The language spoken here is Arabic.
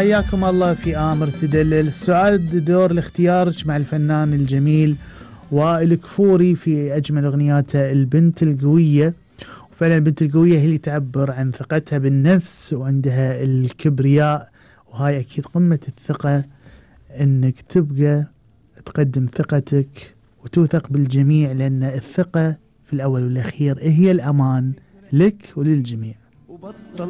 حياكم الله في آمر تدلل. السؤال دور لاختيارك مع الفنان الجميل وائل كفوري في أجمل أغنياته البنت القوية. وفعلا البنت القوية هي اللي تعبر عن ثقتها بالنفس وعندها الكبرياء، وهاي أكيد قمة الثقة أنك تبقى تقدم ثقتك وتوثق بالجميع، لأن الثقة في الأول والأخير هي الأمان لك وللجميع. وبطل